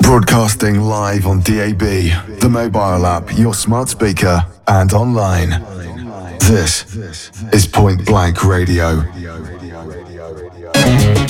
Broadcasting live on DAB, the mobile app, your smart speaker, and online. This is Point Blank Radio.